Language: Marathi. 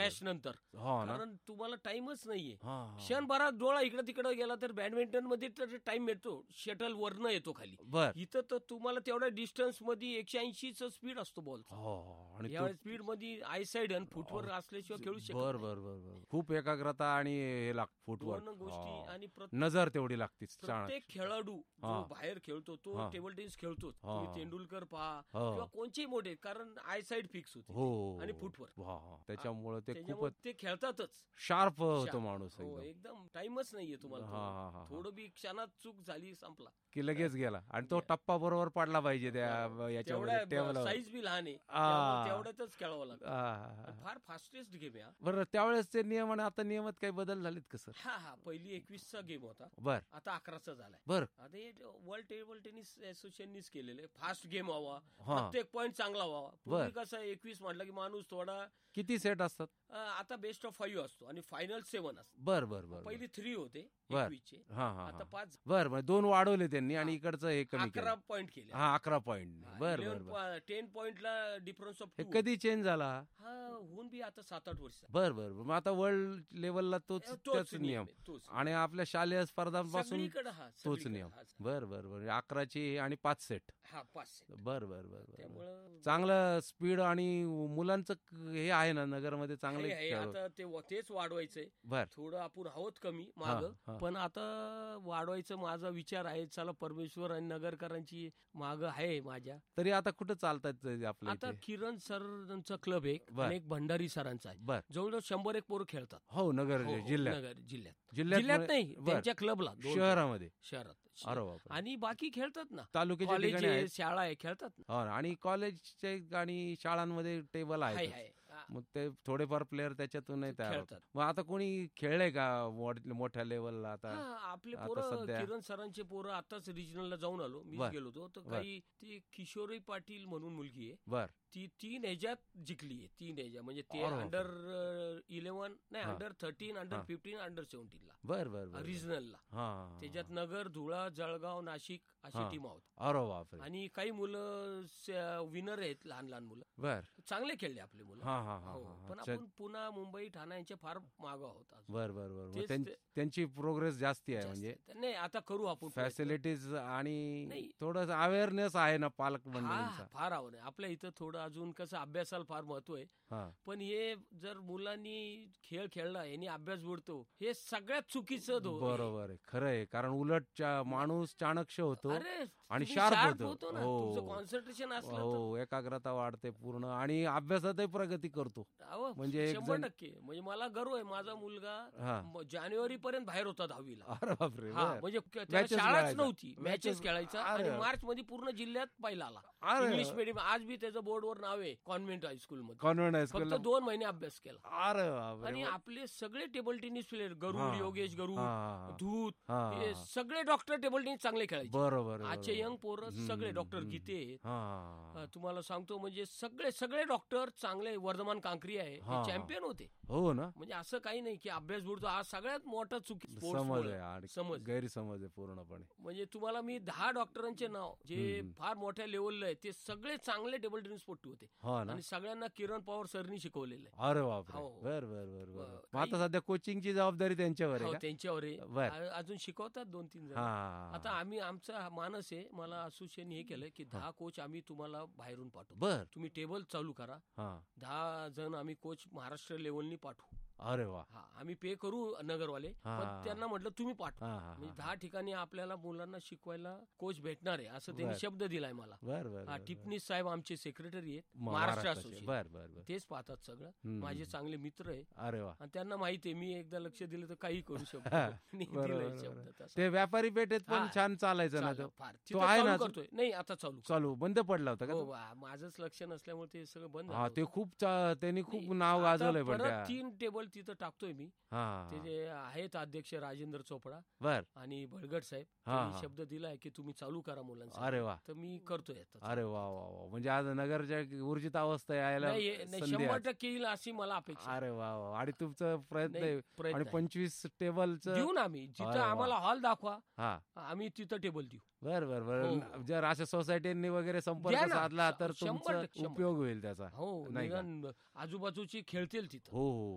मॅच नंतर, हो ना. कारण तुम्हाला टाइमच नाहीये. हा. क्षणभरात डोळा इकडे तिकडे गेला तर बॅडमिंटन मध्ये तर टाइम मिळतो, शटल वरनं येतो खाली. बर. इथं तर तुम्हाला तेवढ्या डिस्टन्स मध्ये 180च स्पीड असतो बॉलचा. आणि या स्पीड मध्ये आयसाइड आणि फुटवर असल्याशिवाय खेळू शकत बर नाही. बर बर बर. खूप एकाग्रता आणि हे फुटवर्क, दोन गोष्टी आणि नजर तेवढी लागतीच. प्रत्येक खेळाडू जो बाहेर खेळतो तो टेबल टेनिस खेळतो. तुम्ही तेंडुलकर पहा किंवा कोणतेही मोठे, कारण आयसाइड फिक्स होते आणि फुटवर्क, त्याच्यामुळे ते खूप ते खेळतातच. शार्प होतो माणूस एकदम टाइमच नाहीये तुम्हाला. थोडं बी क्षणात चूक झाली संपला की लगेच गेला. आणि तो टप्पा बरोबर पडला पाहिजे त्या याच्यामध्ये, टेबल साईज बी लहान आहे, तेवढ्यातच खेळावं लागतं. फार फास्टेस्ट गेम आहे. बरं, त्यावेळेसचे नियम आणि आता नियमात काही बदल झालेत कसं? हा पहिली 21चा गेम होता, बर, आता 11चा झालाय. बर, आता हे वर्ल्ड टेबल टेनिस असोसिएशननीच केलेलं. फास्ट गेम व्हावा, प्रत्येक पॉईंट चांगला व्हावा. पूर्वी कसं 21 म्हटलं की माणूस थोडा. किती सेट असतात आता? बेस्ट ऑफ 5 असतो आणि फायनल 7 असतो. बर बर बर. पहिली 3 होते 21चे, आता 5. बर, 2 वाढवले त्यांनी आणि इकडचं हे कमी 11 पॉईंट केले. 11 पॉईंट. बर बर. 10 पॉईंटला डिफरन्स ऑफ. कधी चेंज झाला? होऊन बी आता 7-8 वर्ष. बर बर. मग आता वर्ल्ड लेवलला तोच नियम आणि आपल्या शालेय स्पर्धांपासून तोच नियम. बर बर बर. 11ची आणि 5 सेट. 5 सेट. बर बर बर. चांगलं स्पीड आणि मुलांचं हे आहे ना नगरमध्ये चांगलं. आता तेच वाढवायचंय. थोडं आपण आहोत कमी माग, पण आता वाढवायचं माझा विचार आहे. चला, परमेश्वर आणि नगरकरांची माग आहे माझ्या. तरी आता कुठं चालतात आपलं? आता किरण सरांचा क्लब एक आणि एक भंडारी सरांचा आहे. जवळजवळ 100 पोरं खेळतात. हो, नगर जिल्ह्यात नाही, त्यांच्या क्लबला शहरात. आणि बाकी खेळतात ना, तालुक्याच्या शाळा आहे, खेळतात. आणि कॉलेजचे आणि शाळांमध्ये टेबल आहे. मग ते थोडेफार प्लेअर त्याच्यातून खेळतात. मग आता कोणी खेळलंय का मोठ्या लेवलला? आता आपले पोरं, किरण सरांचे पोरं आताच रिजनलला जाऊन आलो, मी गेलो होतो. तर काही ती किशोरी पाटील म्हणून मुलगी आहे. बर. ती 3 ह्याच्यात जिंकली आहे. 3 ह्याच्यात म्हणजे ते अंडर 11 नाही, अंडर 13, अंडर 15, अंडर 17 ला. बर बर. रिजनलला. त्याच्यात नगर, धुळा, जळगाव, नाशिक अशी टीम आहोत. आणि काही मुलं विनर आहेत, लहान लहान मुलं. बर. चांगले खेळले आपले मुलं. पण आपण पुणे, मुंबई, ठाणे यांचे फार मागं आहोत. बर बर बर. त्यांची प्रोग्रेस जास्ती आहे. म्हणजे नाही, आता करू आपण फॅसिलिटीज आणि थोडं अवेअरनेस आहे ना पालक मंडळींचा. फार आवड आहे आपल्या इथं. थोडं अजून कसं अभ्यासाला फार महत्व आहे. पण हे जर मुलांनी खेळ खेळला, यांनी अभ्यास बुडतो, हे सगळ्यात चुकीचं. बरोबर आहे, खरं आहे. कारण उलट माणूस चाणक्य होतो आणि शार्प होतो. कॉन्सन्ट्रेशन असलं, एकाग्रता वाढते पूर्ण आणि अभ्यासातही प्रगती करतो. म्हणजे 100%. म्हणजे मला गर्व आहे, माझा मुलगा जानेवारी पर्यंत बाहेर होता 10वीला. म्हणजे शाळाच नव्हती, मॅचेस खेळायचा आणि मार्च मध्ये पूर्ण जिल्ह्यात पहिला आला. English medium. आज बी त्याचं बोर्डवर नाव आहे, कॉन्व्हेंट हायस्कूल मध्ये. फक्त 2 महिने अभ्यास केला. आणि आपले सगळे टेबल टेनिस प्लेअर, गरुड, योगेश गरुड, धूत, हे सगळे डॉक्टर टेबल टेनिस चांगले खेळायचे. बरोबर. आजचे यंग पोरं सगळे डॉक्टर गीते तुम्हाला सांगतो. म्हणजे सगळे डॉक्टर चांगले. वर्धमान कांकरी आहे, चॅम्पियन होते. हो ना. म्हणजे असं काही नाही की अभ्यास बुडतो. हा सगळ्यात मोठा चुकी समज, गैरसमज आहे पूर्णपणे. म्हणजे तुम्हाला मी 10 डॉक्टरांचे नाव जे फार मोठ्या लेवलला आहे, ते सगळे चांगले टेबल टेनिस स्पोर्टी होते. आणि सगळ्यांना किरण पवार सरनी शिकवलेलं आहे. अरे बापरे. बर बर बर. आता सध्या कोचिंगची जबाबदारी त्यांच्यावर आहे. त्यांच्यावर आहे. अजून शिकवतात 2-3 जण. आता आमचा मानस आहे, मला असोसिएशन हे केलंय की 10 कोच आम्ही तुम्हाला बाहेरून पाठवू. तुम्ही टेबल चालू करा. 10 जण आम्ही कोच महाराष्ट्र लेवलनी पाठवू. अरे वा. आम्ही पे करू नगरवाले, पण त्यांना म्हटलं तुम्ही पाठवा. म्हणजे 10 ठिकाणी आपल्याला मुलांना शिकवायला कोच भेटणार आहे, असं त्यांनी शब्द दिलाय मला. टिपणीस साहेब आमचे सेक्रेटरी आहेत महाराष्ट्र असोसिएशन. तेच पाहतात सगळं. माझे चांगले मित्र आहे. अरे वा. आणि त्यांना माहिती आहे, मी एकदा लक्ष दिलं तर काही करू शकतो. ते व्यापारी पेठेत पण छान चालायचं ना. तो आहे ना, करतोय. नाही, आता चालू बंद पडला होता का? माझंच लक्ष नसल्यामुळे ते सगळं बंद. ते त्यांनी खूप नाव गाजवलंय. पण 3 टेबल तिथं टाकतोय मी. ते जे आहेत अध्यक्ष राजेंद्र चोपडा आणि बळगट साहेब, त्यांनी शब्द दिलाय की तुम्ही चालू करा मुलांचा. अरे वा. तर मी करतोय. अरे वा वा. म्हणजे आज नगरच्या ऊर्जित अवस्था यायला 100% येईल अशी मला अपेक्षा. अरे वा वा. आणि तुमचं प्रयत्न आहे. आणि 25 टेबलचं देऊन आम्ही जिथं आम्हाला हॉल दाखवा, आम्ही तिथं टेबल देऊ. बर बर बर. जर अशा सोसायटींनी वगैरे संपर्क साधला तर तुमचा उपयोग होईल त्याचा. हो, आजूबाजूची खेळतील तिथं. हो.